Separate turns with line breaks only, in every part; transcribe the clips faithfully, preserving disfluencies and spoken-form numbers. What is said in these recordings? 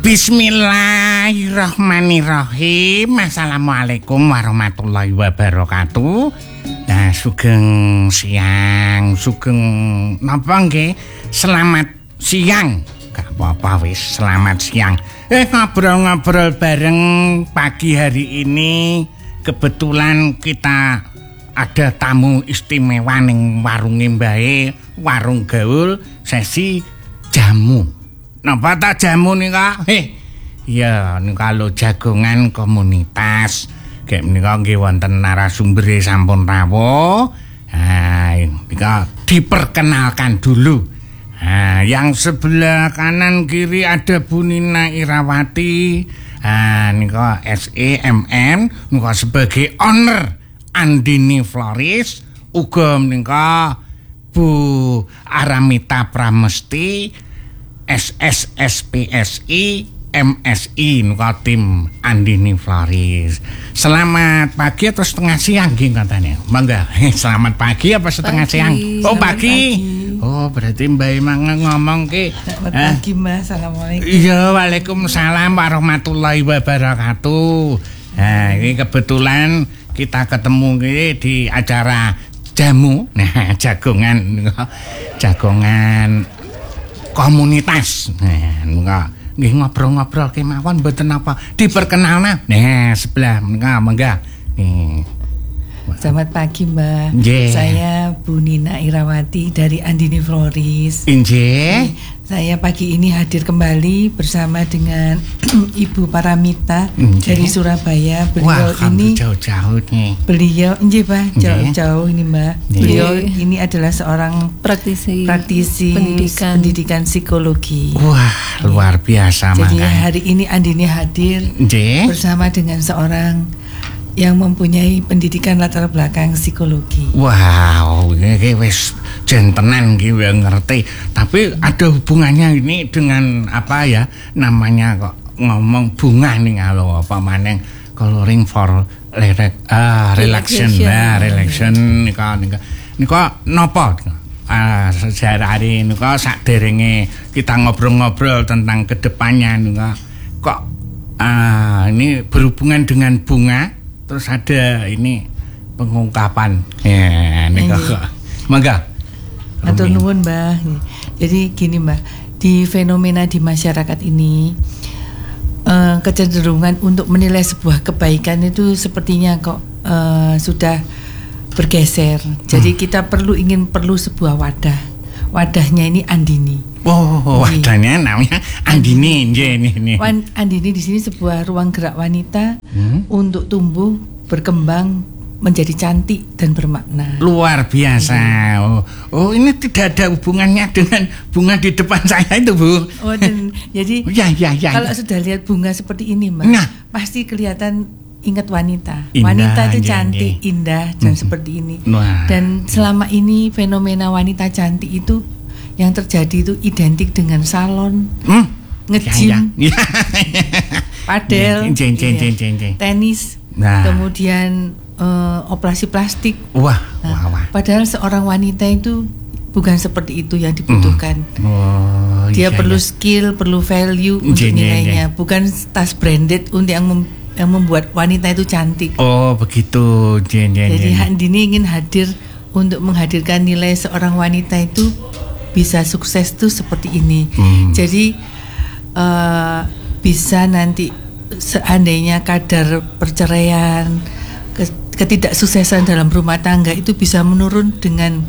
Bismillahirrahmanirrahim. Assalamualaikum warahmatullahi wabarakatuh. Nah, sugeng siang, sugeng napa nggih? Selamat siang. Gak apa-apa wis, selamat siang. Eh ngobrol-ngobrol bareng pagi hari ini. Kebetulan kita ada tamu istimewa ning warunge Mbae, warung gaul sesi jamu. Napa ta jamu nika? Heh. Ya, nika lho jagongan komunitas. Kayak menika nggih wonten narasumbere sampun rawuh. Ha, nika diperkenalkan dulu. Ha, yang sebelah kanan kiri ada Bu Nina Irawati. Ha, nika S E M N, nika sebagai owner Andini Floris. Uga nika Bu Aramita Pramesti S S S P S I M S I nuka tim Andini Floris. Selamat pagi atau setengah siang nggih katanya. Mangga. Selamat pagi apa setengah pagi, siang? Oh, pagi. pagi. Oh, berarti Mbak Imang ngomong ki.
Selamat eh? pagi, Mbak. Assalamualaikum.
Iya, waalaikumsalam warahmatullahi wabarakatuh. Nah, ini kebetulan kita ketemu ini di acara jamu. Nah, jagongan jagongan komunitas. Nah, enggak nggih ngobrol-ngobrol kemawon mboten apa. Diperkenalna. Nah, sebelah enggak mangga. Nih.
Selamat pagi, Mbak.
Yeah.
Saya Bu Nina Irawati dari Andini Floris.
Injih.
Saya pagi ini hadir kembali bersama dengan Ibu Paramita Injih. Dari Surabaya. Beliau
Wah,
ini
jauh-jauh nih.
Beliau injih, Pak, jauh-jauh ini, Mbak. Injih. Beliau ini adalah seorang
praktisi
praktisi
pendidikan
pendidikan psikologi.
Wah, luar biasa.
Jadi
makanya.
hari ini Andini hadir
Injih.
bersama dengan seorang yang mempunyai pendidikan latar belakang psikologi.
Wow, ini wis jentenan gitu ngerti. Tapi ada hubungannya ini dengan apa ya? Namanya kok ngomong bunga nih kalau apa maneng coloring for relax, ah, relaxation, nah, relaxation nika nika nika napa? Ah, sejarah hari nika sakderenge kita ngobrol-ngobrol tentang kedepannya nika kok ah ini berhubungan dengan bunga. Terus ada ini pengungkapan. Ya, nika kok. Mangga.
Matur nuwun, Mbah. Jadi gini, Mbah, di fenomena di masyarakat ini eh, kecenderungan untuk menilai sebuah kebaikan itu sepertinya kok eh, sudah bergeser. Jadi hmm. kita perlu ingin perlu sebuah wadah. Wadahnya ini Andini.
Oh, wadahnya namanya Andini. Ini, ini.
Andini di sini sebuah ruang gerak wanita hmm? untuk tumbuh, berkembang, menjadi cantik dan bermakna.
Luar biasa. Hmm. Oh, oh, ini tidak ada hubungannya dengan bunga di depan saya itu, Bu.
Oh, dan jadi
ya, ya, ya,
kalau
ya.
sudah lihat bunga seperti ini, Mbak, nah. pasti kelihatan ingat wanita.
Indah,
wanita itu
ya,
cantik,
ya.
indah dan hmm. seperti ini. Wah. Dan selama ini fenomena wanita cantik itu yang terjadi itu identik dengan salon, hmm? nge-gym, ya, ya. padel,
jen, jen, jen, jen, jen.
tenis, nah. kemudian uh, operasi plastik.
Wah,
nah,
wah, wah.
Padahal seorang wanita itu bukan seperti itu yang dibutuhkan. Hmm.
Oh,
Dia
iya,
perlu
iya.
skill, perlu value jen, untuk nilainya, jen, jen. bukan tas branded untuk yang mem yang membuat wanita itu cantik.
Oh, begitu. Jen, jen,
Jadi
jen.
Andini ingin hadir untuk menghadirkan nilai seorang wanita itu bisa sukses tuh seperti ini. Hmm. Jadi uh, bisa nanti seandainya kadar perceraian, ketidaksuksesan dalam rumah tangga itu bisa menurun dengan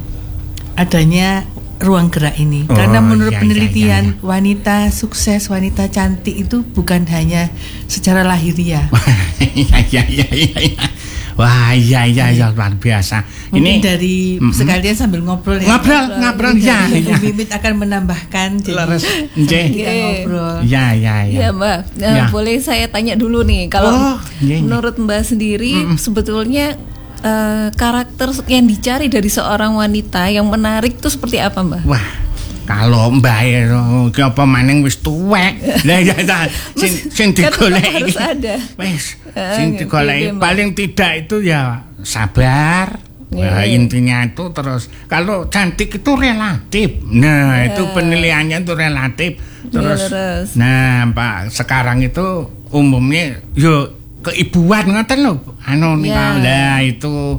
adanya ruang gerak ini. Oh, karena menurut ya, penelitian ya, ya, ya. wanita sukses, wanita cantik itu bukan hanya secara lahiriah.
ya, ya, ya, ya, ya. Wah, iya iya iya luar biasa.
Mungkin ini dari mm-hmm. sekalian sambil ngobrol ya.
Ngobrol, ngobrol ya.
Ya. Bibit akan menambahkan jadi kita ngobrol.
Ya, ya, ya.
Ya, Mbak. Nah, ya. Boleh saya tanya dulu nih, kalau oh, ya, menurut Mbak sendiri mm-hmm. sebetulnya uh, karakter yang dicari dari seorang wanita yang menarik itu seperti apa, Mbak?
Wah, kalau Mbak ki apa maning wis tuwek. Lah ya ta sing sing digoleki
harus ada.
Wis sing digoleki paling tidak itu ya sabar. Nah,
yeah.
intinya itu terus kalau cantik itu relatif. Nah, yeah. itu penilaiannya itu relatif. Terus,
ya, terus.
Nah, Pak, sekarang itu umumnya yo keibuan ngoten lho. Anu nika lah itu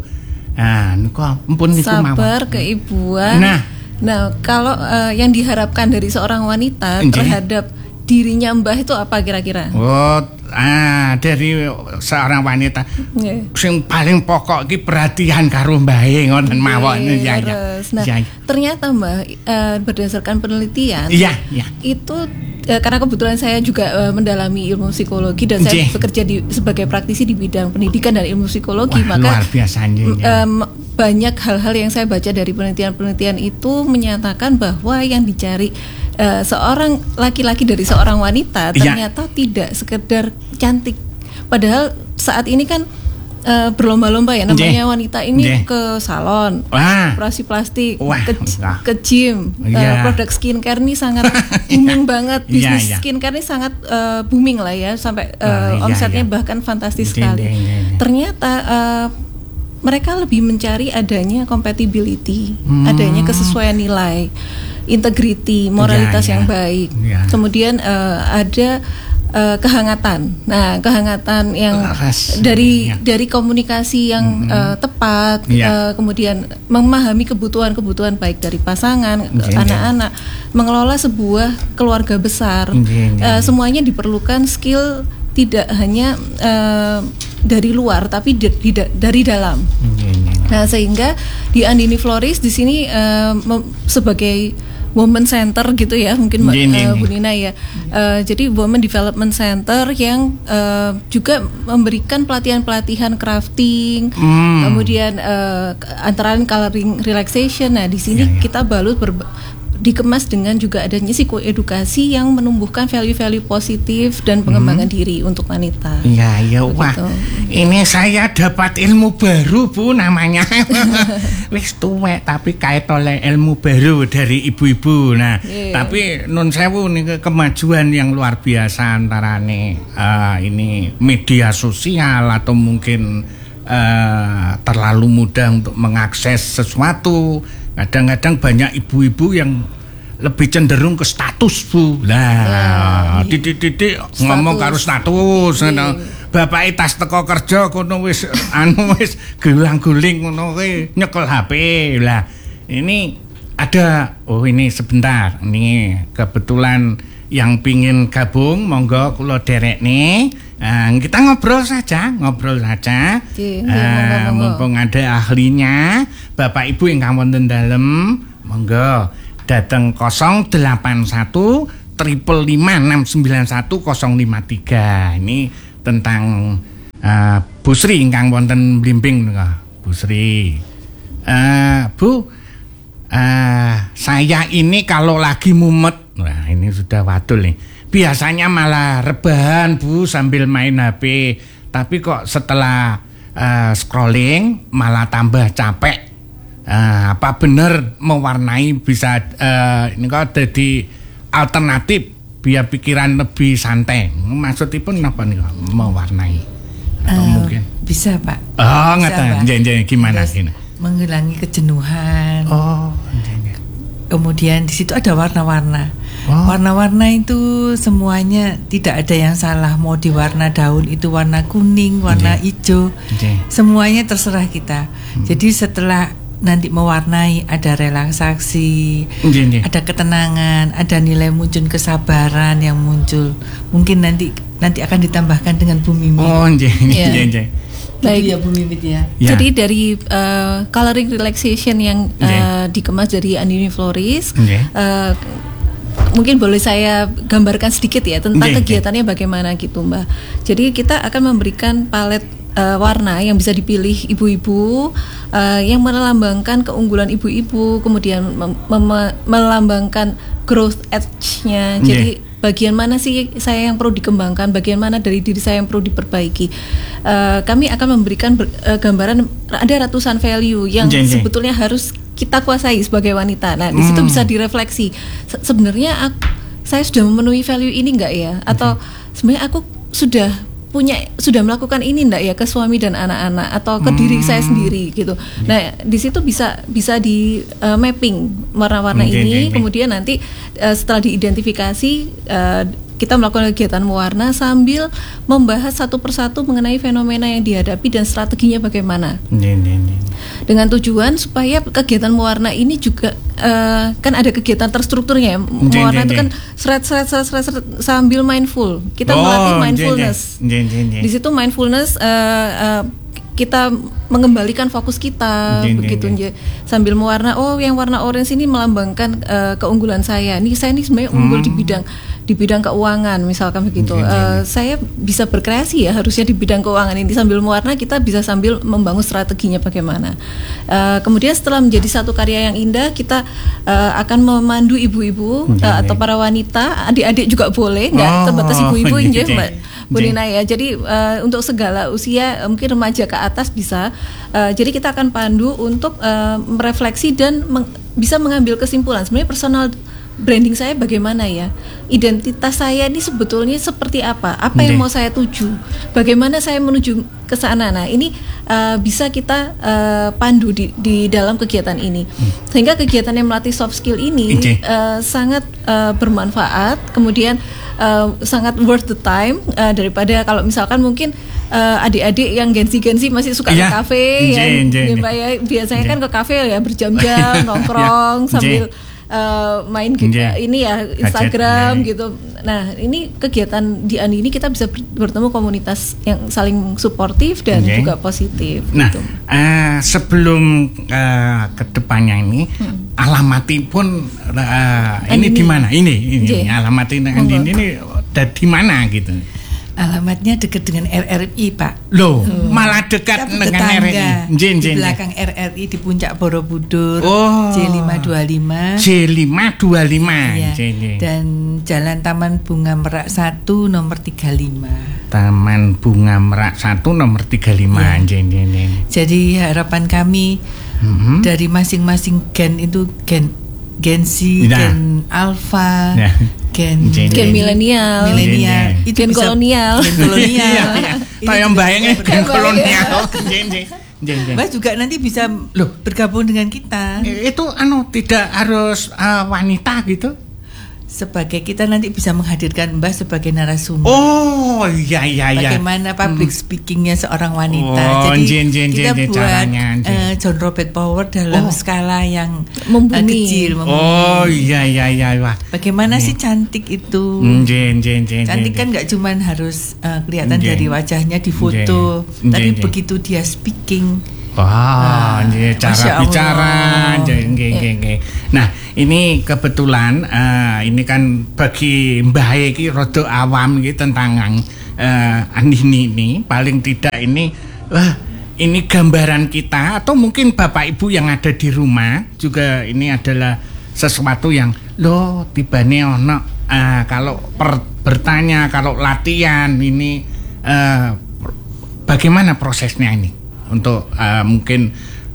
ah niku ampun niku mawon.
Sabar, keibuan.
Nah,
nah kalau uh, yang diharapkan dari seorang wanita
Nggih.
terhadap dirinya Mbah itu apa kira-kira?
Oh, ah dari seorang wanita
Yeah.
sing paling pokok ki perhatian karo mbahe ngoten mawon ya ya.
Nah,
ya.
ternyata Mbah uh, berdasarkan penelitian
Iya, iya.
itu uh, karena kebetulan saya juga uh, mendalami ilmu psikologi dan saya
Nggih.
bekerja di sebagai praktisi di bidang pendidikan dan ilmu psikologi.
Wah,
maka
luar biasa nggih, ya.
um, banyak hal-hal yang saya baca dari penelitian-penelitian itu menyatakan bahwa yang dicari Uh, seorang laki-laki dari seorang wanita ternyata ya. tidak sekedar cantik. Padahal saat ini kan uh, berlomba-lomba ya namanya
Nggih.
wanita ini
Nggih.
ke salon,
Wah.
operasi plastik,
Wah.
ke,
Wah.
ke gym,
Ya.
uh, produk skincare ini sangat booming banget.
Ya,
Bisnis
ya.
skincare ini sangat uh, booming lah ya sampai uh,
Wah, iya,
omsetnya
iya.
bahkan fantastis
Nggih,
sekali.
nggih, nggih.
Ternyata uh, mereka lebih mencari adanya compatibility,
Hmm.
adanya kesesuaian nilai, integriti, moralitas
Ya, ya.
yang baik.
Ya.
Kemudian uh, ada uh, kehangatan. Nah, kehangatan yang
Ras.
dari
Ya.
dari komunikasi yang
Mm-mm.
uh, tepat,
Ya.
uh, kemudian memahami kebutuhan-kebutuhan baik dari pasangan,
Ya, ya.
anak-anak, mengelola sebuah keluarga besar.
Ya, ya, ya.
Uh, semuanya diperlukan skill tidak hanya uh, dari luar tapi di, di, dari dalam.
Nggih, nggih.
Nah, sehingga di Andini Floris di sini uh, mem- sebagai woman center gitu ya, mungkin Mbak
Nggih, nggih,
uh, Bu
nggih.
Nina ya. Uh, jadi woman development center yang uh, juga memberikan pelatihan-pelatihan crafting,
Hmm.
kemudian uh, antara lain coloring relaxation. Nah, di sini
Ya, ya.
kita balut berba- dikemas dengan juga adanya psikoedukasi yang menumbuhkan value-value positif dan pengembangan diri untuk wanita.
Iya, iya, wah.
Begitu.
Ini saya dapat ilmu baru, Bu, namanya. Wis tuwek tapi kait oleh ilmu baru dari ibu-ibu. Nah,
Iya.
tapi nun sewu nih kemajuan yang luar biasa antarane eh, ini media sosial atau mungkin eh, terlalu mudah untuk mengakses sesuatu. Kadang-kadang banyak ibu-ibu yang lebih cenderung ke status, Bu. Lah,
Ya,
titik-titik
Status.
ngomong karo status
Iya.
ngono. Bapake tas teko kerja kono wis anu wis gulang-guling ngono kuwi nyekel H P. Lah, ini ada oh ini sebentar. Ini kebetulan yang pingin gabung monggo kula derekne. Nah, kita ngobrol saja, ngobrol saja.
Oke,
Ah,
monggo, monggo.
mumpung ada ahlinya, Bapak Ibu ingkang wonten dalem, monggo dateng nol delapan satu lima lima enam sembilan satu nol lima tiga. Ini tentang uh, Bu Sri ingkang wonten blimbing nika. Bu Sri. Uh, Bu, uh, saya ini kalau lagi mumet, nah ini sudah wadul nih. Biasanya malah rebahan, Bu, sambil main H P. Tapi kok setelah uh, scrolling malah tambah capek. Uh, apa bener mewarnai bisa uh, ini kok jadi alternatif biar pikiran lebih santai. Maksudipun apa nih mewarnai? Atau
Eh,
mungkin
bisa Pak.
oh
Bisa,
ngeten
Pak.
jen-jen gimana
Terus
gini?
menghilangi kejenuhan.
Oh, jen-jen.
Kemudian di situ ada warna-warna.
Oh.
Warna-warna itu semuanya tidak ada yang salah. Mau di warna daun itu warna kuning, warna
Nggih.
hijau.
Nggih.
Semuanya terserah kita. Jadi setelah nanti mewarnai ada relaksasi,
Nggih, nggih.
ada ketenangan, ada nilai muncul kesabaran yang muncul. Mungkin nanti nanti akan ditambahkan dengan Bu Mimi.
Oh, jen
Iya.
jen jen.
Baik.
Gitu ya Bu Mimi ya.
Ya.
Jadi dari uh, coloring relaxation yang uh,
Nggih.
dikemas dari Andini Floris,
Nggih.
uh, mungkin boleh saya gambarkan sedikit ya tentang
Nggih,
kegiatannya bagaimana gitu Mbak. Jadi kita akan memberikan palet uh, warna yang bisa dipilih ibu-ibu uh, yang melambangkan keunggulan ibu-ibu, kemudian mem- mem- melambangkan growth edge-nya.
Nggih.
Jadi bagian mana sih saya yang perlu dikembangkan, bagian mana dari diri saya yang perlu diperbaiki. Uh, kami akan memberikan ber- uh, gambaran ada ratusan value yang
Nggih, nggih.
sebetulnya harus kita kuasai sebagai wanita. Nah, di situ
Hmm.
bisa direfleksi. Se- sebenarnya aku, saya sudah memenuhi value ini enggak ya? Atau sebenarnya aku sudah punya sudah melakukan ini enggak ya ke suami dan anak-anak atau ke hmm. diri saya sendiri gitu. Nah, di situ bisa bisa di uh, mapping warna-warna hmm, ini, hmm, kemudian nanti uh, setelah diidentifikasi uh, kita melakukan kegiatan mewarna sambil membahas satu persatu mengenai fenomena yang dihadapi dan strateginya bagaimana. Nih, nih, nih. Dengan tujuan supaya kegiatan mewarna ini juga uh, kan ada kegiatan terstrukturnya. Mewarna itu kan seret-seret seret-seret sambil mindful. Kita oh, melatih mindfulness. Nih, nih, nih. Di situ mindfulness uh, uh, kita mengembalikan fokus kita jen, begitu jen, jen. Sambil mewarna, oh yang warna orange ini melambangkan uh, keunggulan saya. Nih saya ini sebenarnya unggul hmm. di bidang di bidang keuangan misalkan begitu. Jen, jen, jen. Uh, saya bisa berkreasi ya harusnya di bidang keuangan ini. Sambil mewarna kita bisa sambil membangun strateginya bagaimana. Uh, kemudian setelah menjadi satu karya yang indah, kita uh, akan memandu ibu-ibu jen, uh, atau para wanita, adik-adik juga boleh, nggak oh, terbatas ibu-ibu aja Mbak Bu Nina ya. Jadi uh, untuk segala usia uh, mungkin remaja ke atas bisa. Uh, jadi kita akan pandu untuk uh, merefleksi dan meng- bisa mengambil kesimpulan. Sebenarnya personal branding saya bagaimana ya? Identitas saya ini sebetulnya seperti apa? Apa yang mau saya tuju? Bagaimana saya menuju ke sana? Nah, ini uh, bisa kita uh, pandu di, di dalam kegiatan ini. Sehingga kegiatan yang melatih soft skill ini uh, sangat uh, bermanfaat. Kemudian Uh, sangat worth the time uh, daripada kalau misalkan mungkin uh, adik-adik yang gensi-gensi masih suka yeah. ke kafe yang ya, ya, biasanya Nje. kan ke kafe ya berjam-jam nongkrong yeah. sambil uh, main gitu, ini ya Instagram Nje. gitu. Nah, ini kegiatan di Andi ini kita bisa bertemu komunitas yang saling suportif dan Nje. juga positif.
Nah,
gitu.
uh, sebelum uh, ke depannya ini hmm. alamatipun uh, ini di mana? Ini ini J. alamatin Andi ini, ini di mana gitu.
Alamatnya dekat dengan R R I, Pak.
Loh, hmm. malah dekat kita dengan R R I.
Jen, di belakang R R I di Puncak Borobudur. Oh. J lima dua lima.
J lima dua lima.
Ya. Dan Jalan Taman Bunga Merak satu nomor tiga puluh lima.
Taman Bunga Merak satu nomor tiga puluh lima. Ya. Jen, jen, jen.
Jadi harapan kami mm-hmm. dari masing-masing gen itu gen Gen Z, nah. Gen Alpha, nah. Gen
Gen, gen milenial,
milenial,
itu gen kolonial,
gen kolonial.
Kayak bayangnya gen kolonial, Gen Gen.
Mbak juga nanti bisa loh bergabung dengan kita.
Itu anu tidak harus uh, wanita gitu.
Sebagai kita nanti bisa menghadirkan Mbak sebagai narasumber.
Oh iya iya iya.
Bagaimana public hmm. speakingnya seorang wanita.
Oh,
Jadi
jen, jen,
kita
jen,
buat
caranya,
uh, John Robert Power dalam oh. skala yang
uh,
kecil.
Membumi. Oh iya iya iya. Wah.
Bagaimana jen. sih cantik itu?
Jen, jen, jen,
cantik
jen,
kan nggak cuman harus uh, kelihatan jen. dari wajahnya di foto, jen. tapi jen, begitu jen. dia speaking.
Wah, wow, uh, cara bicara, jen, jen, jen, jen. Nah, ini kebetulan uh, ini kan bagi Mbah iki rada awam iki tentang uh, Andini ini paling tidak ini uh, ini gambaran kita atau mungkin Bapak Ibu yang ada di rumah juga ini adalah sesuatu yang loh tibane ono uh, kalau per, bertanya kalau latihan ini uh, bagaimana prosesnya ini untuk uh, mungkin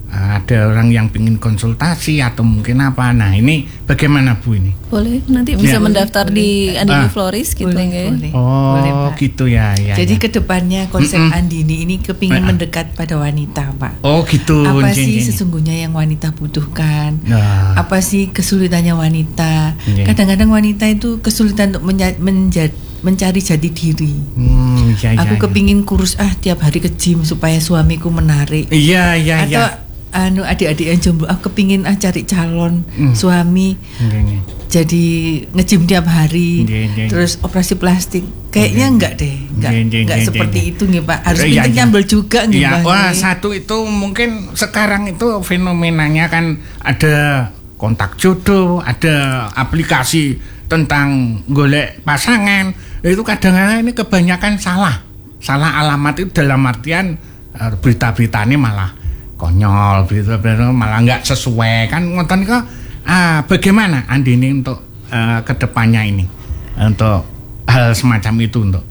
ada orang yang ingin konsultasi atau mungkin apa. Nah, ini bagaimana Bu ini?
Boleh, nanti bisa ya. mendaftar di Andini ah. Floris gitu
boleh,
ya.
Boleh.
Oh,
boleh, Pak.
gitu ya, ya.
Jadi
ya.
kedepannya konsep Mm-mm. Andini ini kepingin ah. mendekat pada wanita, Pak.
Oh, gitu.
Apa
jen,
sih
jen.
sesungguhnya yang wanita butuhkan?
Ah.
Apa sih kesulitannya wanita? Jen. Kadang-kadang wanita itu kesulitan untuk menja- menja- mencari jati diri.
Hmm, ya,
Aku
ya,
kepingin kurus ah tiap hari ke gym supaya suamiku menarik.
Iya, iya,
iya. Atau anu adik-adik yang jomblo, aku kepingin ah cari calon hmm. suami hmm. jadi nge-gym tiap hari hmm. terus operasi plastik kayaknya hmm. enggak deh enggak, hmm. enggak hmm. seperti hmm. itu nih Pak, harus pintar ya, nyambel juga nih
ya,
Pak.
Wah satu itu mungkin sekarang itu fenomenanya kan ada kontak jodoh, ada aplikasi tentang golek pasangan, itu kadang-kadang ini kebanyakan salah salah alamat itu dalam artian berita-berita ini malah konyol, berita-berita malah nggak sesuai kan ngoten kok. Ah, bagaimana Andini untuk uh, kedepannya ini untuk hal semacam itu untuk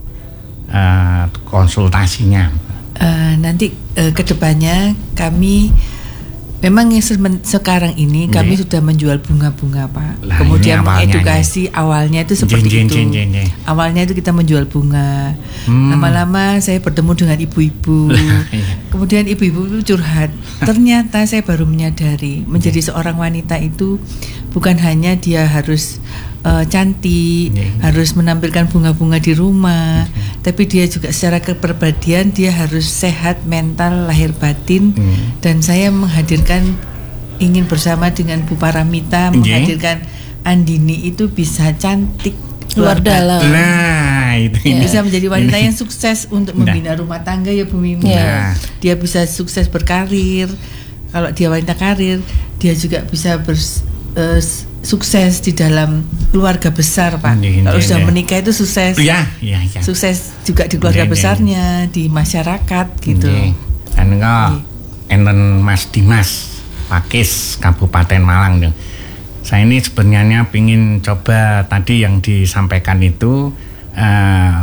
uh, konsultasinya?
Uh, nanti uh, kedepannya kami Memang yang sekarang ini kami yeah. sudah menjual bunga-bunga Pak.
Lah,
kemudian mengedukasi ya. Awalnya itu seperti jen, jen, itu. Jen, jen, jen. Awalnya itu kita menjual bunga. Hmm. Lama-lama saya bertemu dengan ibu-ibu. Kemudian ibu-ibu itu curhat. Ternyata saya baru menyadari menjadi seorang wanita itu bukan hanya dia harus uh, cantik, yeah. harus menampilkan bunga-bunga di rumah, okay. tapi dia juga secara kepribadian dia harus sehat mental, lahir batin. Hmm. Dan saya menghadirkan ingin bersama dengan Bu Paramita menghadirkan yeah. Andini itu bisa cantik
luar dalam.
Nah, itu
ya. Bisa menjadi wanita yang sukses untuk membina nah. rumah tangga ya Bu Mimi.
Nah.
Dia bisa sukses berkarir. Kalau dia wanita karir, dia juga bisa bers Uh, sukses di dalam keluarga besar Pak. Ini, Kalau ini, sudah ini. menikah itu sukses,
ya, ya, ya.
sukses juga di keluarga ini, besarnya, ini. di masyarakat gitu.
Dan enggak, enten Mas Dimas Pakis Kabupaten Malang nih. Saya ini sebenarnya pingin coba tadi yang disampaikan itu uh,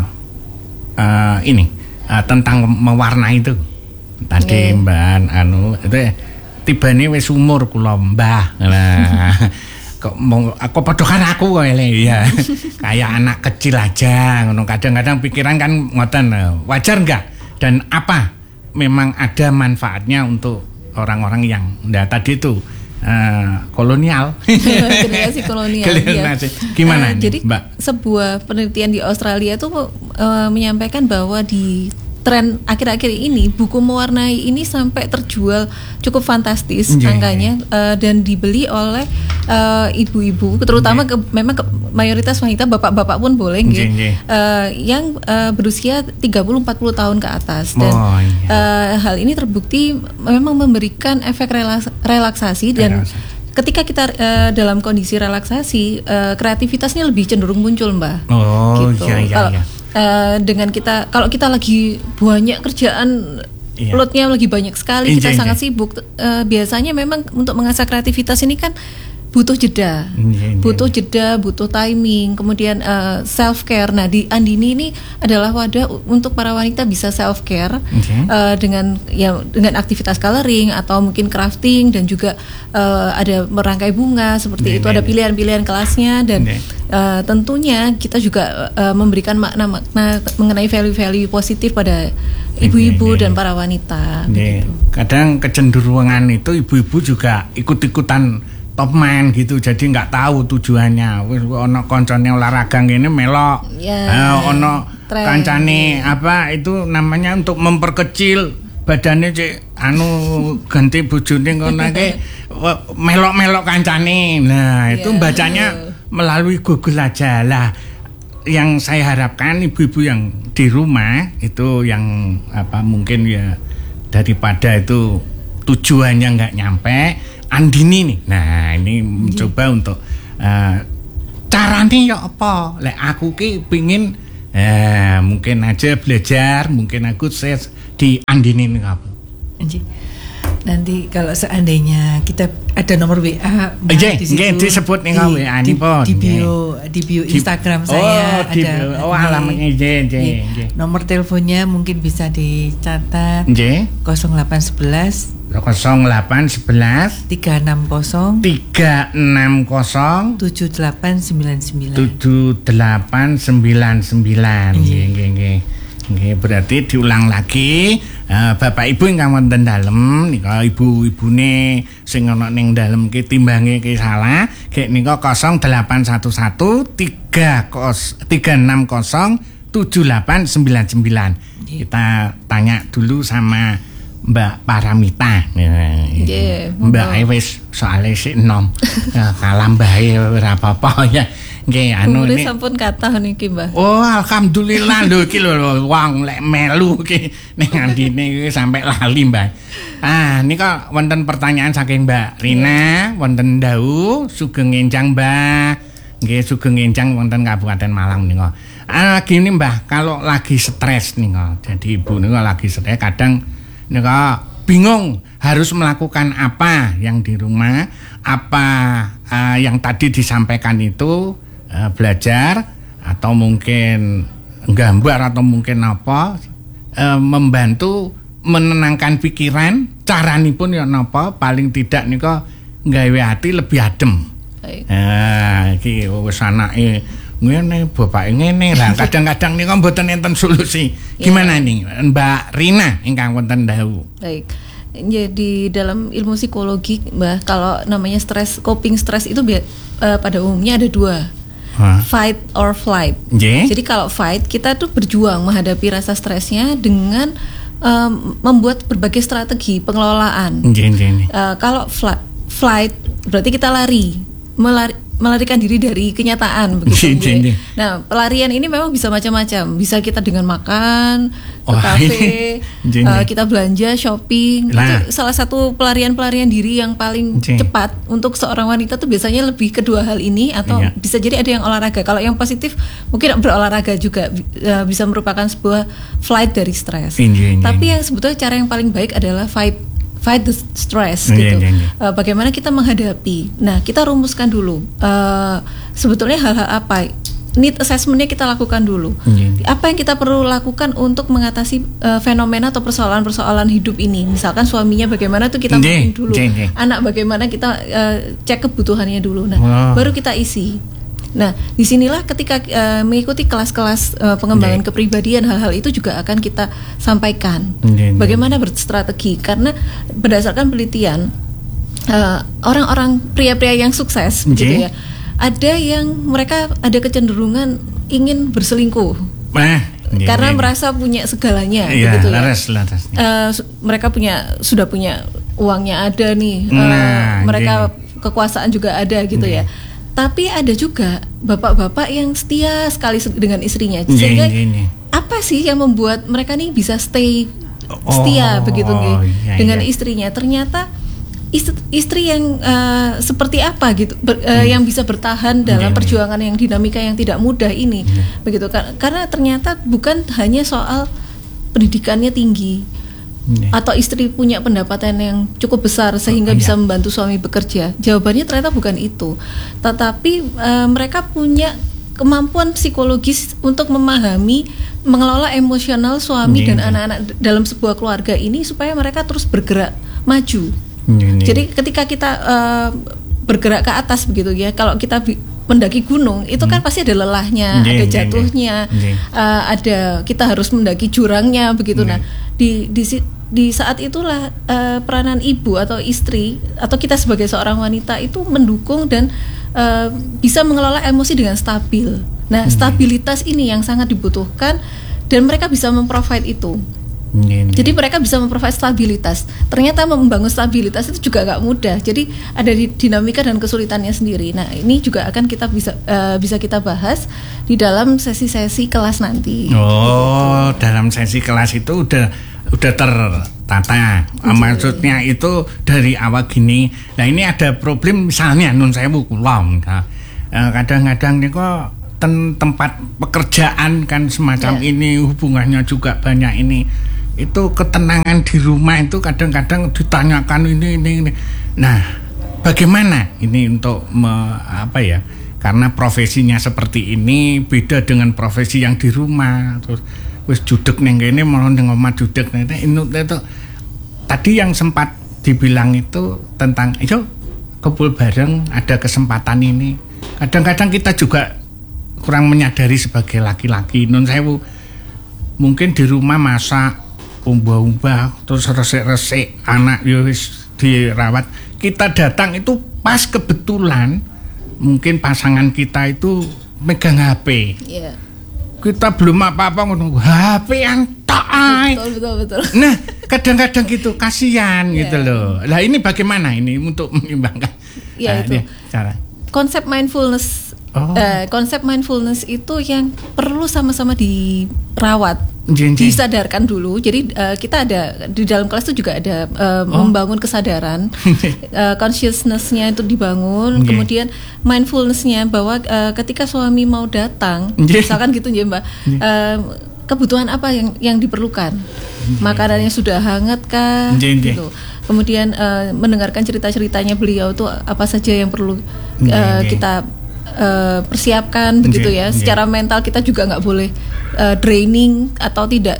uh, ini uh, tentang mewarnai itu. Tadi yeah. Mbak Anu itu ya. Tibane wis umur kula Mbah. Nah, kok mau aku padokan aku kok ya. Kayak anak kecil aja ngono. Kadang-kadang pikiran kan ngoten. Wajar enggak? Dan apa memang ada manfaatnya untuk orang-orang yang nah, tadi itu uh, kolonial.
Generasi kolonial.
Generasi. Gimana uh, nih,
jadi
Mbak?
Sebuah penelitian di Australia itu uh, menyampaikan bahwa di tren akhir-akhir ini buku mewarnai ini sampai terjual cukup fantastis yeah. angkanya uh, dan dibeli oleh uh, ibu-ibu terutama yeah. ke, memang ke, mayoritas wanita, bapak-bapak pun boleh yeah. Yeah. Uh, yang uh, berusia tiga puluh sampai empat puluh tahun ke atas dan oh, yeah. uh, hal ini terbukti memang memberikan efek relaks- relaksasi dan relaksasi. Ketika kita uh, dalam kondisi relaksasi uh, kreativitasnya lebih cenderung muncul Mbak.
Oh gitu. Iya iya.
Kalau Uh, dengan kita kalau kita lagi banyak kerjaan iya. loadnya lagi banyak sekali Injeng, kita sangat sibuk uh, biasanya memang untuk mengasah kreativitas ini kan butuh jeda Injeng, butuh jeda butuh timing kemudian uh, self care. Nah di Andini ini adalah wadah untuk para wanita bisa self care uh, dengan ya dengan aktivitas coloring atau mungkin crafting dan juga uh, ada merangkai bunga seperti Injeng, itu ada pilihan-pilihan kelasnya dan Uh, tentunya kita juga uh, memberikan makna-makna mengenai value-value positif pada ibu-ibu dan para wanita.
Gitu. Kadang kecenderungan itu ibu-ibu juga ikut-ikutan top man gitu, jadi nggak tahu tujuannya. Wis ono koncone olahraga ngene melok, yeah, uh, ono kancane apa itu namanya untuk memperkecil badannya cek anu ganti bojone ngono ke melok-melok kancane. Nah, itu yeah. bacanya melalui Google aja lah. Yang saya harapkan ibu-ibu yang di rumah itu yang apa mungkin ya daripada itu tujuannya nggak nyampe Andini nih. Nah ini mencoba yeah. untuk uh, caranya ya apa? Lek aku ki pingin eh, mungkin aja belajar, mungkin aku saya di Andini nih apa?
Nanti kalau seandainya kita ada nomor W A
Mbak, di situ disebut nih W A
di,
pun
di bio di bio Instagram
di,
saya
oh, ada oh alamatnya J J
nomor teleponnya mungkin bisa dicatat
J
nol delapan satu satu
nol delapan satu satu
tiga enam nol
tiga enam nol
tujuh delapan sembilan sembilan
tujuh delapan sembilan sembilan nggih nggih nggih berarti diulang lagi uh, Bapak Ibu ingkang wonten dalem nika ibu-ibune sing ana ning dalem ki timbange ki salah gek nika nol delapan satu satu tiga enam nol tujuh delapan sembilan sembilan. Kita tanya dulu sama Mbak Paramita.
Nggih.
Mbak wis soalé sik enom. Kalah mbahe ora apa-apa ya. Nggih anu
ini sampun kathah niki Mbah.
Oh alhamdulillah lho iki lho wong lek melu iki ning andine iki sampe lali Mbah. Ah nika wonten pertanyaan saking Mbak Rina, wonten Dau sugeng enjang Mbah. Nggih sugeng enjang wonten Kabupaten Malang nika. Ah gini Mbah, kalau lagi stres nika, jadi ibu nika lagi stres kadang nika bingung harus melakukan apa yang di rumah, apa uh, yang tadi disampaikan itu Uh, belajar atau mungkin gambar atau mungkin apa uh, membantu menenangkan pikiran, caranipun ya napa paling tidak nika nggawe ati lebih adem.
Baik.
Nah, iki wis anake ngene, bapake ngene. Lah kadang-kadang nika mboten enten solusi. Gimana yeah. nih Mbak Rina ingkang wonten dawu?
Baik. Jadi dalam ilmu psikologi, Mbak, kalau namanya stres, coping stres itu uh, pada umumnya ada dua. Huh? Fight or flight. Yeah. Jadi kalau fight, kita tuh berjuang menghadapi rasa stresnya dengan um, membuat berbagai strategi pengelolaan. Yeah, yeah. Uh, kalau flight, flight berarti kita lari, melari, melarikan diri dari kenyataan begitu. Yeah, yeah. Nah, pelarian ini memang bisa macam-macam. Bisa kita dengan makan, ke oh, kafe, uh, kita belanja, shopping. Nah. Itu salah satu pelarian-pelarian diri yang paling Jeng. cepat untuk seorang wanita tuh biasanya lebih kedua hal ini, atau yeah. bisa jadi ada yang olahraga. Kalau yang positif mungkin berolahraga juga uh, bisa merupakan sebuah flight dari stres. Yeah, yeah, Tapi yang sebetulnya cara yang paling baik adalah fight fight the stress gitu. Yeah, yeah, yeah. Uh, bagaimana kita menghadapi? Nah, kita rumuskan dulu. Uh, sebetulnya hal-hal apa? Need assessment-nya kita lakukan dulu. Yeah. Apa yang kita perlu lakukan untuk mengatasi uh, fenomena atau persoalan-persoalan hidup ini? Misalkan suaminya bagaimana tuh kita
yeah,
dulu.
yeah, yeah.
Anak bagaimana kita uh, cek kebutuhannya dulu. Nah, wow. baru kita isi. Nah, disinilah ketika uh, mengikuti kelas-kelas uh, pengembangan yeah. kepribadian, hal-hal itu juga akan kita sampaikan. Yeah, yeah. Bagaimana berstrategi? Karena berdasarkan penelitian, uh, orang-orang pria-pria yang sukses, yeah. gitu ya, ada yang mereka ada kecenderungan ingin berselingkuh. Eh, yeah, karena yeah. merasa punya segalanya, yeah, begitu ya. Laras, laras, uh, mereka punya sudah punya uangnya ada nih, uh, nah, mereka yeah. kekuasaan juga ada, gitu yeah. ya. Tapi ada juga bapak-bapak yang setia sekali dengan istrinya. Sehingga yeah, yeah, yeah. apa sih yang membuat mereka nih bisa stay setia oh, begitu oh, yeah, dengan yeah. istrinya? Ternyata istri, istri yang uh, seperti apa gitu, ber, uh, hmm. yang bisa bertahan dalam yeah, perjuangan yeah. yang dinamika yang tidak mudah ini, yeah. begitu. Karena ternyata bukan hanya soal pendidikannya tinggi. Yeah. Atau istri punya pendapatan yang cukup besar sehingga oh, bisa yeah. membantu suami bekerja. Jawabannya ternyata bukan itu. Tetapi uh, mereka punya kemampuan psikologis untuk memahami, mengelola emosional suami yeah. dan anak-anak dalam sebuah keluarga ini supaya mereka terus bergerak maju. Yeah. Jadi ketika kita uh, bergerak ke atas begitu ya, kalau kita bi- mendaki gunung itu kan hmm. pasti ada lelahnya, yeah, ada jatuhnya, yeah, yeah. Uh, ada kita harus mendaki jurangnya begitu. Yeah. Nah, di di di saat itulah uh, peranan ibu atau istri atau kita sebagai seorang wanita itu mendukung dan uh, bisa mengelola emosi dengan stabil. Nah, hmm. stabilitas ini yang sangat dibutuhkan dan mereka bisa memprovide itu. Hmm. Jadi mereka bisa memprovide stabilitas. Ternyata membangun stabilitas itu juga gak mudah. Jadi ada dinamika dan kesulitannya sendiri. Nah, ini juga akan kita bisa uh, bisa kita bahas di dalam sesi-sesi kelas nanti.
Oh, gitu. Dalam sesi kelas itu udah udah tertata. Hmm. Maksudnya itu dari awal gini. Nah, ini ada problem misalnya nun sewu kula. Nah, kadang-kadang nih kok ten- tempat pekerjaan kan semacam yeah. ini hubungannya juga banyak ini. Itu ketenangan di rumah itu kadang-kadang ditanyakan ini ini ini. Nah, bagaimana ini untuk me, apa ya? Karena profesinya seperti ini beda dengan profesi yang di rumah. Terus wis judeg ning kene malah ning omah judeg nek itu tadi yang sempat dibilang itu tentang itu kumpul bareng ada kesempatan ini. Kadang-kadang kita juga kurang menyadari sebagai laki-laki. Nun sewu mungkin di rumah masak umbah-umbah terus resik-resik anak yo wis dirawat, kita datang itu pas kebetulan mungkin pasangan kita itu megang H P. Yeah. Kita belum apa-apa ngono, H P-an tok ae. Betul betul betul. Nah, kadang-kadang gitu kasihan yeah. gitu loh. Lah ini bagaimana ini untuk menyimbangkan?
Ya, nah, itu.
Cara.
Konsep mindfulness Oh. Uh, konsep mindfulness itu yang perlu sama-sama dirawat, Jin, Jin. disadarkan dulu. Jadi uh, kita ada di dalam kelas itu juga ada uh, oh. membangun kesadaran, uh, consciousness-nya itu dibangun, okay. kemudian mindfulness-nya bahwa uh, ketika suami mau datang, Jin. misalkan gitu ya Mbak, uh, kebutuhan apa yang yang diperlukan, Jin. makanannya sudah hangat kah, Jin, Jin. gitu. Kemudian uh, mendengarkan cerita-ceritanya beliau itu apa saja yang perlu uh, kita Uh, persiapkan begitu ya. Secara mental kita juga nggak boleh uh, draining atau tidak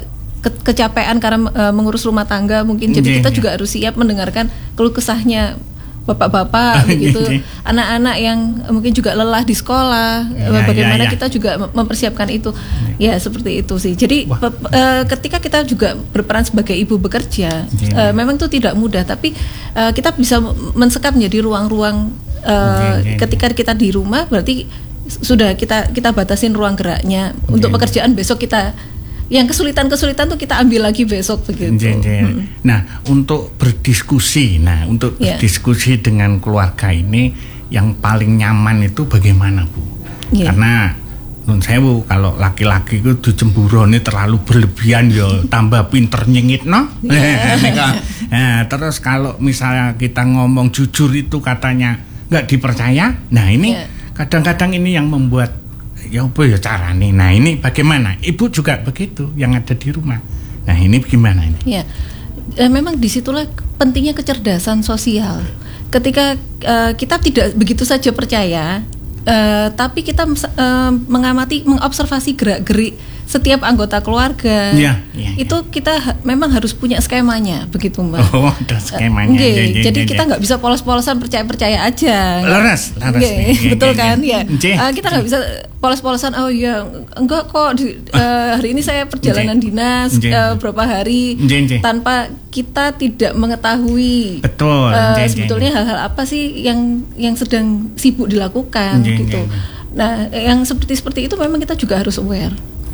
ke- kecapean karena uh, mengurus rumah tangga mungkin. Jadi kita juga harus siap mendengarkan keluh kesahnya bapak-bapak begitu, anak-anak yang mungkin juga lelah di sekolah, ya, bagaimana ya, ya. kita juga mempersiapkan itu, ya, ya seperti itu sih. Jadi pe, uh, ketika kita juga berperan sebagai ibu bekerja, ya. uh, memang itu tidak mudah, tapi uh, kita bisa mensekap menjadi ruang-ruang uh, ya, ya. ketika kita di rumah, berarti sudah kita kita batasin ruang geraknya ya. Untuk pekerjaan besok kita. Yang kesulitan-kesulitan tuh kita ambil lagi besok begitu.
Jen, jen. Hmm. Nah, untuk berdiskusi, nah untuk yeah. berdiskusi dengan keluarga ini yang paling nyaman itu bagaimana, Bu? Yeah. Karena nun sewu kalau laki-laki itu dicemburoni terlalu berlebihan ya tambah pinter nyengit no. Yeah. Nah, terus kalau misalnya kita ngomong jujur itu katanya nggak dipercaya. Nah, ini yeah. kadang-kadang ini yang membuat ya apa ya caranya. Nah ini bagaimana? Ibu juga begitu yang ada di rumah. Nah ini bagaimana ini?
Ya, e, memang disitulah pentingnya kecerdasan sosial. Ketika e, kita tidak begitu saja percaya, e, tapi kita e, mengamati, mengobservasi gerak-gerik setiap anggota keluarga, ya, ya, itu ya. kita ha- memang harus punya skemanya, begitu Mbak.
Oh, ada skemanya.
Uh, ya, ya, jadi ya, kita nggak ya. bisa polos-polosan percaya-percaya aja.
Laras, laras.
Ya, betul ya, kan? Ya. ya. Uh, kita nggak bisa polos-polosan. Oh ya, enggak kok. Di, uh, hari ini saya perjalanan ya. dinas ya. uh, berapa hari ya, ya. tanpa kita tidak mengetahui.
Betul.
Uh,
ya,
sebetulnya
ya.
hal-hal apa sih yang yang sedang sibuk dilakukan, ya, gitu. Ya, ya. Nah, yang seperti seperti itu memang kita juga harus aware.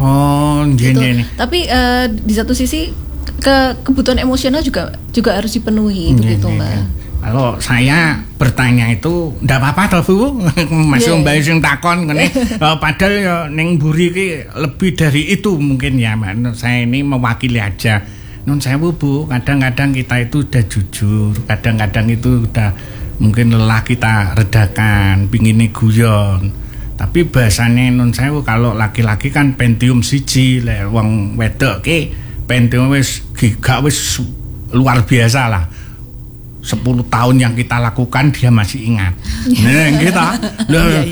Oh, gitu. Jen, jen.
Tapi uh, di satu sisi ke kebutuhan emosional juga juga harus dipenuhi, jen, begitu jen, Mbak. Jen.
Kalau saya bertanya itu ndak apa-apa toh Bu, masih mbak sing takon ngene. Padahal ya ning mburi iki lebih dari itu mungkin ya, Mbak. Saya ini mewakili aja. Nun sewu Bu, kadang-kadang kita itu udah jujur, kadang-kadang itu udah mungkin lelah kita redakan, pingine guyon. Tapi bahasane nun sewu kalau laki-laki kan Pentium siji, le wong wedok ki Pentium wis giga wis luar biasa lah. sepuluh tahun yang kita lakukan dia masih ingat. Nah, kita lho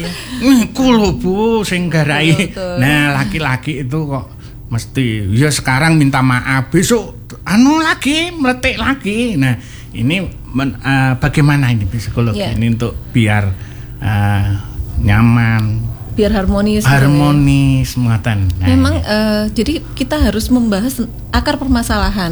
kulo Bu sing garai. Nah, laki-laki itu kok mesti ya sekarang minta maaf, besok anu lagi meletik lagi. Nah, ini men, uh, bagaimana ini psikologi yeah. ini untuk biar uh, nyaman,
biar harmonis,
harmonis, muatan.
Nah, memang uh, jadi kita harus membahas akar permasalahan.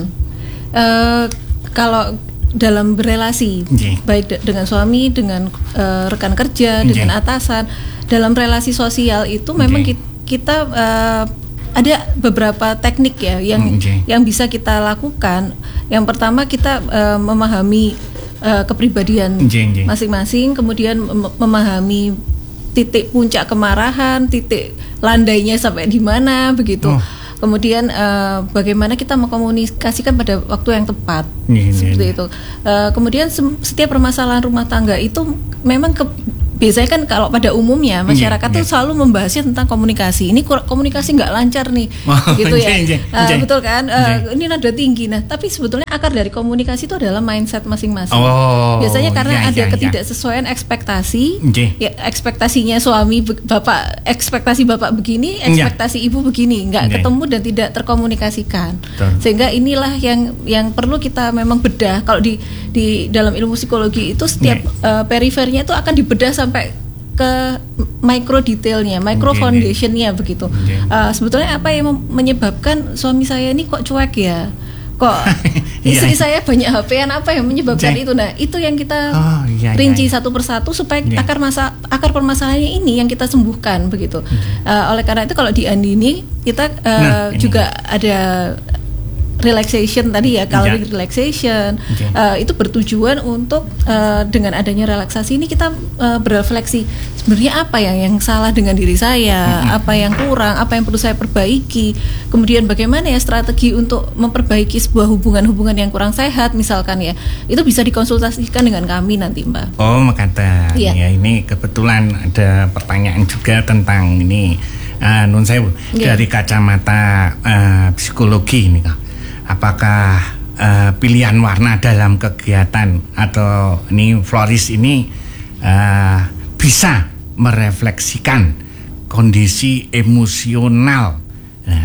Uh, kalau dalam berelasi, yeah. baik de- dengan suami, dengan uh, rekan kerja, yeah. dengan atasan, dalam relasi sosial itu memang yeah. kita uh, ada beberapa teknik ya yang yeah. yang bisa kita lakukan. Yang pertama kita uh, memahami uh, kepribadian yeah, yeah. masing-masing, kemudian mem- memahami titik puncak kemarahan, titik landainya sampai di mana begitu. Oh. Kemudian uh, bagaimana kita mengkomunikasikan pada waktu yang tepat, yeah, seperti yeah. itu. Uh, kemudian sem- setiap permasalahan rumah tangga itu memang ke biasanya kan kalau pada umumnya masyarakat yeah, tuh yeah. selalu membahasnya tentang komunikasi. Ini komunikasi nggak lancar nih, oh, gitu ya. Yeah, yeah. Uh, betul kan? Uh, yeah. Ini nada tinggi. Nah, tapi sebetulnya akar dari komunikasi itu adalah mindset masing-masing. Oh, biasanya karena yeah, ada yeah, ketidaksesuaian ekspektasi. Yeah. Ya, ekspektasinya suami bapak, ekspektasi bapak begini, ekspektasi yeah. ibu begini, nggak yeah. ketemu dan tidak terkomunikasikan. Betul. Sehingga inilah yang yang perlu kita memang bedah. Kalau di di dalam ilmu psikologi itu setiap yeah. uh, perifernya itu akan dibedah sampai ke micro detailnya, micro okay, foundationnya okay. begitu. Okay. Uh, sebetulnya apa yang menyebabkan suami saya ini kok cuek ya? Kok istri yeah. saya banyak H P-an, apa yang menyebabkan okay. itu? Nah, itu yang kita oh, yeah, rinci yeah. satu persatu supaya yeah. akar masa akar permasalahannya ini yang kita sembuhkan begitu. Okay. Uh, oleh karena itu kalau di Andini kita uh, nah, juga ada relaxation tadi ya, caloric yeah. relaxation okay. uh, itu bertujuan untuk uh, dengan adanya relaksasi ini kita uh, berefleksi sebenarnya apa yang yang salah dengan diri saya, mm-hmm. apa yang kurang, apa yang perlu saya perbaiki, kemudian bagaimana ya strategi untuk memperbaiki sebuah hubungan-hubungan yang kurang sehat misalkan ya, itu bisa dikonsultasikan dengan kami nanti Mbak.
Oh makata yeah. ya ini kebetulan ada pertanyaan juga tentang ini uh, nun sewu yeah. dari kacamata uh, psikologi ini Kak. Apakah uh, pilihan warna dalam kegiatan atau ini floris ini uh, bisa merefleksikan kondisi emosional? Nah,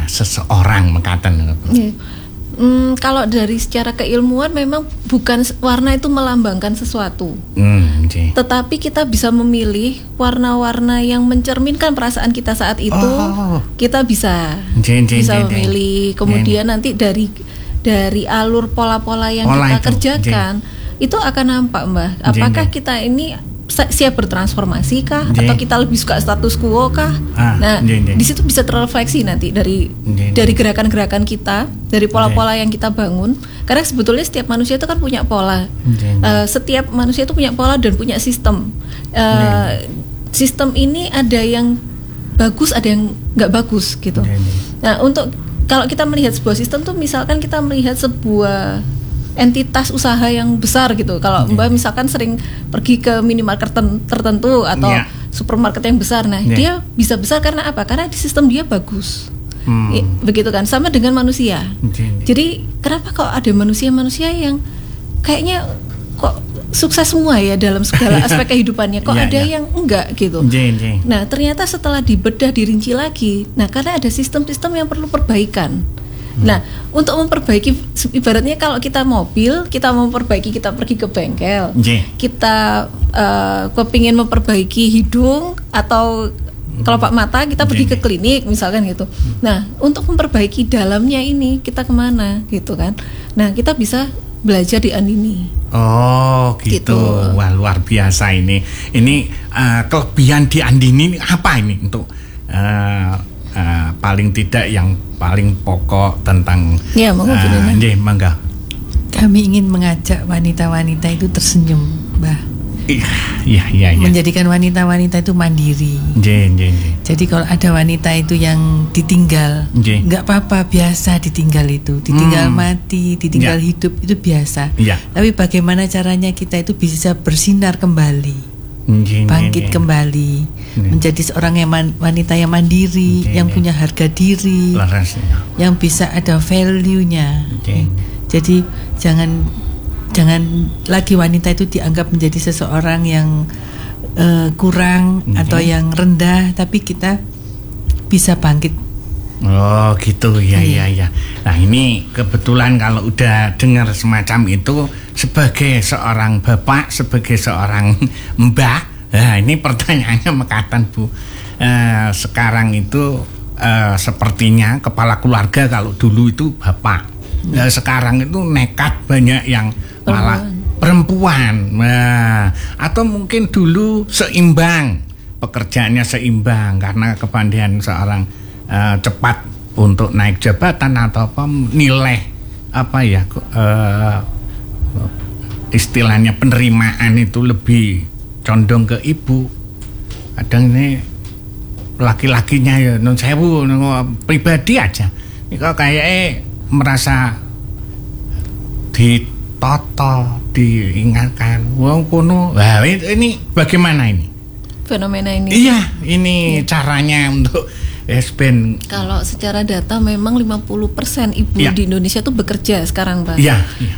uh, seseorang mekaten.
Yeah. Hmm, kalau dari secara keilmuan memang bukan warna itu melambangkan sesuatu, hmm, okay. tetapi kita bisa memilih warna-warna yang mencerminkan perasaan kita saat itu. Oh. Kita bisa jen, jen, bisa jen, memilih. Kemudian jen. nanti dari dari alur pola-pola yang Pola kita itu. kerjakan jen. itu akan nampak, Mbak. Apakah jen, jen. kita ini siap bertransformasi kah, jen. atau kita lebih suka status quo kah? Ah, nah, jen, jen. di situ bisa terrefleksi nanti dari jen, jen. dari gerakan-gerakan kita, dari pola-pola jen. yang kita bangun. Karena sebetulnya setiap manusia itu kan punya pola. Jen, jen. Uh, setiap manusia itu punya pola dan punya sistem. Uh, sistem ini ada yang bagus, ada yang nggak bagus gitu. Jen, jen. Nah, untuk kalau kita melihat sebuah sistem tuh, misalkan kita melihat sebuah entitas usaha yang besar gitu. Kalau yeah. Mbak misalkan sering pergi ke minimarket tertentu atau yeah. supermarket yang besar, nah yeah. dia bisa besar karena apa? Karena sistem dia bagus. Hmm. Ya, begitu kan? Sama dengan manusia. Yeah. Jadi kenapa kok ada manusia-manusia yang kayaknya kok sukses semua ya dalam segala aspek kehidupannya? Kok yeah, ada yeah. yang enggak gitu? Yeah, yeah. Nah ternyata setelah dibedah, dirinci lagi, nah karena ada sistem-sistem yang perlu perbaikan. Nah, untuk memperbaiki, ibaratnya kalau kita mobil, kita mau memperbaiki, kita pergi ke bengkel, yeah. kita uh, kepingin memperbaiki hidung atau kelopak mata, kita pergi yeah. ke klinik, misalkan gitu. Nah, untuk memperbaiki dalamnya ini, kita kemana, gitu kan? Nah, kita bisa belajar di Andini.
Oh, gitu. gitu. Wah, luar biasa ini. Ini uh, kelebihan di Andini apa ini untuk uh, Uh, paling tidak yang paling pokok tentang
ya, monggo, uh,
nggih, mangga.
Kami ingin mengajak wanita-wanita itu tersenyum, Mbah.
Iya, iya, iya.
Menjadikan wanita-wanita itu mandiri.
Nggih, nggih, nggih.
Jadi kalau ada wanita itu yang ditinggal, nggak apa-apa, biasa ditinggal itu, ditinggal hmm. mati, ditinggal ya. hidup itu biasa. Ya. Tapi bagaimana caranya kita itu bisa bersinar kembali? Nge, bangkit nge, kembali nge. menjadi seorang yang man, wanita yang mandiri, nge, yang nge. punya harga diri, Laras, yang bisa ada value-nya. Nge. Jadi jangan jangan lagi wanita itu dianggap menjadi seseorang yang uh, kurang nge. atau yang rendah, tapi kita bisa bangkit.
Oh gitu ya ya ya. Nah ini kebetulan kalau udah dengar semacam itu, sebagai seorang bapak, sebagai seorang mbak, nah ini pertanyaannya mekatan Bu. Uh, sekarang itu uh, sepertinya kepala keluarga kalau dulu itu bapak, nah, sekarang itu nekat banyak yang malah perempuan. Nah, atau mungkin dulu seimbang, pekerjaannya seimbang karena kepandaian seorang Uh, cepat untuk naik jabatan atau apa, nilai apa ya uh, istilahnya penerimaan itu lebih condong ke ibu. Kadang ini laki-lakinya ya non sewu pribadi aja ini kok kayaknya merasa ditoto, diingatkan wong kuno. Wah, ini bagaimana ini
fenomena ini?
Iya, ini ya. caranya untuk S-Ben.
Kalau secara data memang lima puluh persen ibu ya. di Indonesia tuh bekerja sekarang, Pak.
Iya, ya.